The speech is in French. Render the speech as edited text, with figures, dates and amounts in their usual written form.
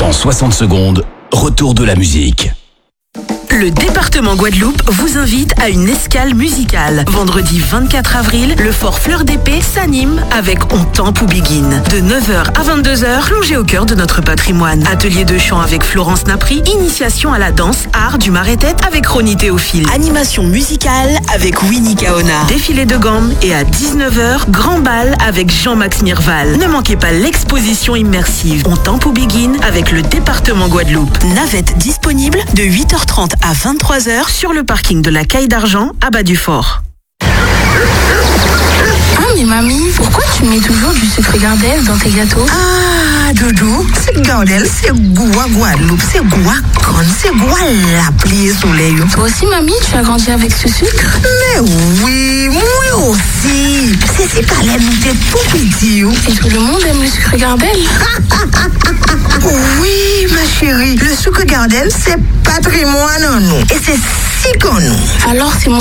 En 60 secondes, retour de la musique. Le département Guadeloupe vous invite à une escale musicale. Vendredi 24 avril, le fort Fleur d'Épée s'anime avec On Temps pour Begin. De 9h à 22h, plongez au cœur de notre patrimoine. Atelier de chant avec Florence Napri, initiation à la danse, art du marais-tête avec Ronnie Théophile. Animation musicale avec Winnie Kaona. Défilé de gambe et à 19h, grand bal avec Jean-Max Mirval. Ne manquez pas l'exposition immersive On Temps pour Begin avec le département Guadeloupe. Navette disponible de 8h30 à 23h sur le parking de la Caille d'Argent à Bas-du-Fort. Ah mais mamie, pourquoi tu mets toujours du sucre Gardel dans tes gâteaux? Ah Doudou, c'est Gardel, c'est goût à Guadeloupe, c'est goût à Conne, c'est goût à la pluie soleil. Toi aussi mamie, tu as grandi avec ce sucre? Mais oui, moi aussi. C'est pas l'aime de tout petit. Et tout le monde aime le sucre Gardel? Oui ma chérie, le sucre Gardel c'est patrimoine en nous et c'est si qu'on nous. Alors c'est mon